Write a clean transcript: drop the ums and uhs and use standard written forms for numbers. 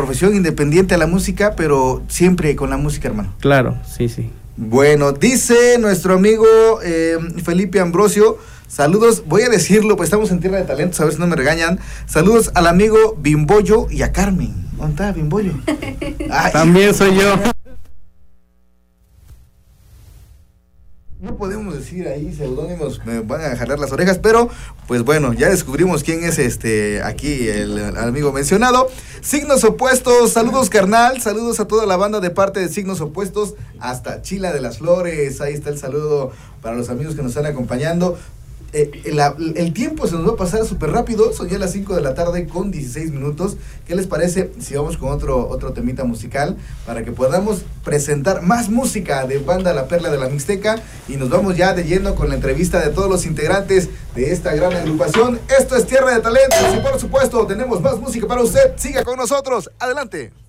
profesión, independiente a la música, pero siempre con la música, hermano. Claro, sí, sí. Bueno, dice nuestro amigo Felipe Ambrosio, saludos, voy a decirlo, pues estamos en Tierra de Talentos, a ver si no me regañan. Saludos al amigo Bimbollo y a Carmen. ¿Dónde está Bimbollo? Ay, también soy yo. no podemos decir ahí seudónimos, me van a jalar las orejas, pero pues bueno, ya descubrimos quién es aquí el amigo mencionado. Signos Opuestos, saludos carnal, saludos a toda la banda de parte de Signos Opuestos hasta Chila de las Flores. Ahí está el saludo para los amigos que nos están acompañando. El tiempo se nos va a pasar súper rápido, son ya las 5 de la tarde con 16 minutos. ¿Qué les parece si vamos con otro temita musical para que podamos presentar más música de banda La Perla de la Mixteca? Y nos vamos ya de lleno con la entrevista de todos los integrantes de esta gran agrupación. Esto es Tierra de Talentos y por supuesto tenemos más música para usted. Siga con nosotros, adelante.